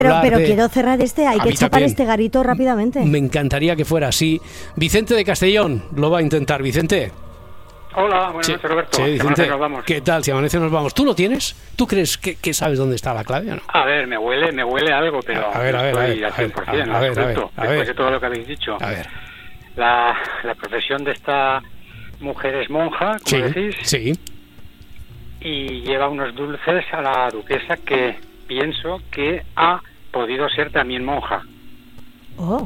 Pero quiero cerrar hay que chapar también. Este garito rápidamente. Me encantaría que fuera así. Vicente de Castellón lo va a intentar. Vicente. Hola, buenas noches, Roberto. Sí, Vicente, ¿qué tal? Si amanece nos vamos. ¿Tú lo tienes? ¿Tú crees que sabes dónde está la clave o no? A ver, me huele algo, pero a ver, después de todo lo que habéis dicho. A ver. La profesión de esta mujer es monja, como decís. Sí. Y lleva unos dulces a la duquesa que pienso que ha podido ser también monja. Oh.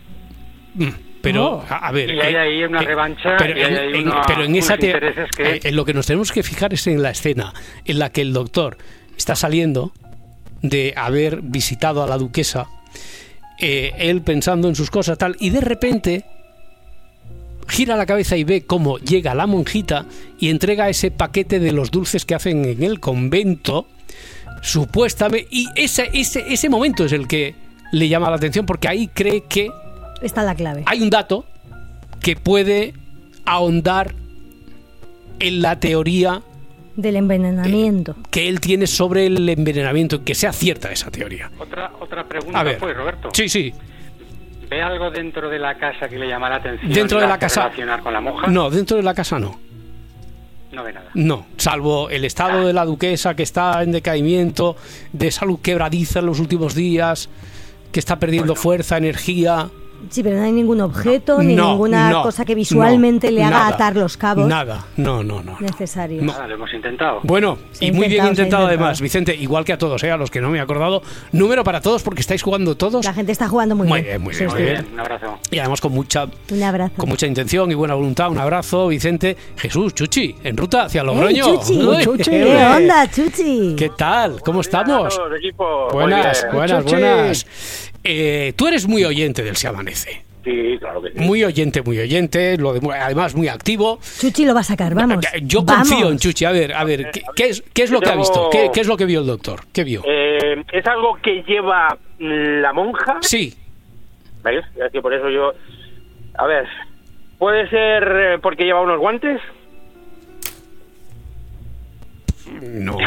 Pero, a ver... Y hay ahí una revancha, pero en esa en lo que nos tenemos que fijar es en la escena en la que el doctor está saliendo de haber visitado a la duquesa, él pensando en sus cosas, tal, y de repente gira la cabeza y ve cómo llega la monjita y entrega ese paquete de los dulces que hacen en el convento, supuestamente, y ese momento es el que le llama la atención, porque ahí cree que está la clave. Hay un dato que puede ahondar en la teoría del envenenamiento que él tiene sobre el envenenamiento, que sea cierta esa teoría. Otra pregunta, pues, Roberto. Sí. ¿Ve algo dentro de la casa que le llama la atención? ¿Dentro de la casa? ¿Relacionar con la monja? No, dentro de la casa no. No ve nada. No, salvo el estado de la duquesa, que está en decaimiento, de salud quebradiza en los últimos días, que está perdiendo fuerza, energía. Sí, pero no hay ningún objeto ni ninguna cosa que visualmente le haga atar los cabos. Nada, no. Necesario. Nada, lo hemos intentado. Bueno, y muy bien intentado además, Vicente, igual que a todos, a los que no me he acordado. Número para todos porque estáis jugando todos. La gente está jugando muy bien. Muy bien. Un abrazo. Y además con mucha intención y buena voluntad. Un abrazo, Vicente. Jesús, Chuchi, en ruta hacia Logroño. Chuchi. ¿Qué onda, Chuchi? ¿Qué tal? ¿Cómo estamos? Todos, equipo. Buenas. Tú eres muy oyente del Se Amanece. Sí, claro que sí. Muy oyente, además muy activo. Chuchi lo va a sacar, vamos. Yo confío en Chuchi. A ver, ¿qué es lo que ha visto? ¿Qué es lo que vio el doctor? ¿Qué vio? ¿Es algo que lleva la monja? Sí. ¿Veis? Es que por eso yo... A ver, ¿puede ser porque lleva unos guantes? No.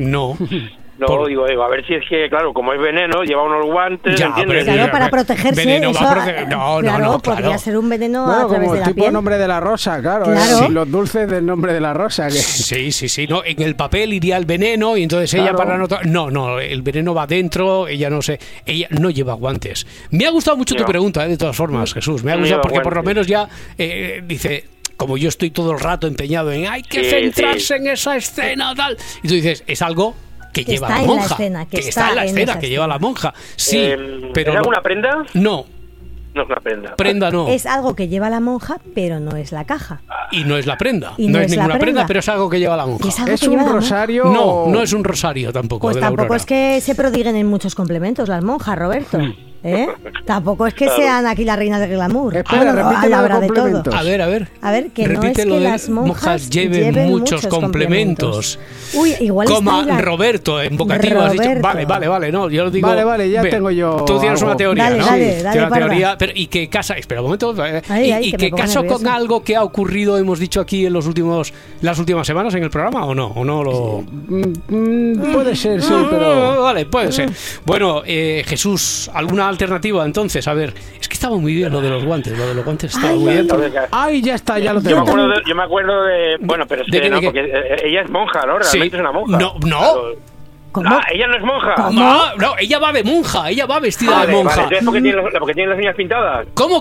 No, digo, a ver si es que, claro, como es veneno, lleva unos guantes, ¿entiendes? Claro, para protegerse. Veneno No, podría ser un veneno a través como de la tipo piel. Nombre de la Rosa, claro. Los dulces del Nombre de la Rosa. Que... Sí. No, en el papel iría el veneno y entonces ella para no, el veneno va dentro, ella no lleva guantes. Me ha gustado mucho tu pregunta, de todas formas, Jesús. Me ha gustado porque por lo menos ya dice... Como yo estoy todo el rato empeñado en hay que centrarse en esa escena, tal. Y tú dices, es algo que lleva la monja. Que está en la escena, que lleva la monja. Sí, pero... ¿Es alguna prenda? No. No es una prenda. Prenda no. Es algo que lleva la monja, pero no es la caja. Y no es la prenda. No es ninguna prenda, pero es algo que lleva la monja. ¿Es un rosario? No es un rosario tampoco. Pues tampoco es que se prodiguen en muchos complementos las monjas, Roberto. Tampoco es que sean aquí las reinas del glamour. Espera, repite todo. A ver, que no es que las monjas lleven muchos complementos. Uy, igual coma Roberto en vocativo has dicho. Vale, no, yo lo digo. Vale, ya tengo yo. Tú tienes una teoría, dale, ¿no? Dale, una teoría, pero y que casa, espera un momento, y que caso con algo que ha ocurrido, hemos dicho aquí en las últimas semanas en el programa o no lo puede ser, sí, pero vale, puede ser. Bueno, Jesús, ¿alguna alternativa entonces? A ver, es que estaba muy bien lo de los guantes estaba muy bien. Ay, ya está, ya lo tengo. Yo me acuerdo de... Bueno, pero es que no, porque ella es monja, ¿no? Realmente es una monja. No. ¿Cómo? Ella no es monja. No, ella va de monja, ella va vestida de monja. Vale, porque tiene las uñas pintadas. ¿Cómo?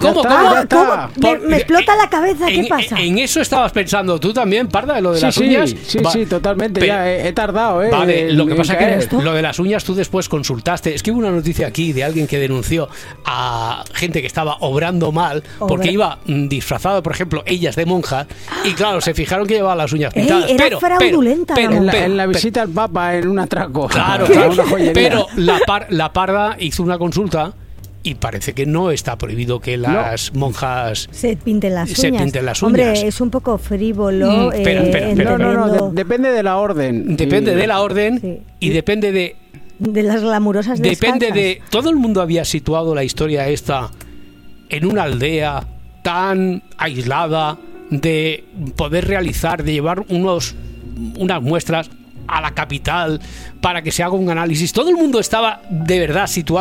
Me explota la cabeza, ¿qué pasa? En eso estabas pensando tú también, Parda, de lo de las uñas. Sí, totalmente, ya he tardado, Vale, lo que pasa es que lo de las uñas tú después consultaste. Es que hubo una noticia aquí de alguien que denunció a gente que estaba obrando mal porque iba disfrazado, por ejemplo, ellas de monjas, y claro, se fijaron que llevaba las uñas pintadas. Era fraudulenta. En la visita al Papa, en un atraco. Claro, pero la Parda hizo una consulta y parece que no está prohibido que las monjas se pinten las uñas. Hombre, es un poco frívolo. Espera. No, depende de la orden. Depende de la orden y depende de las glamurosas depende de... Todo el mundo había situado la historia esta en una aldea tan aislada de poder realizar, de llevar unas muestras. a la capital para que se haga un análisis. Todo el mundo estaba de verdad situado